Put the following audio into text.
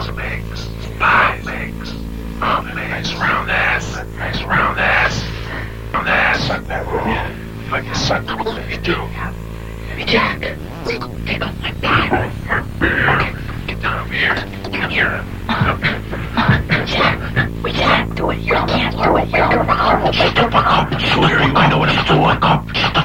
legs, thighs, legs, nice round ass, nice round ass, round ass. Suck that roll. If I can suck the roll, you do. Hey, Jack, take off my bag. Okay, get down over here. Come here. Jack, we can't do it. You can't do it. You're wrong. Shut the fuck up. Swear you, I know what I'm doing. Shut the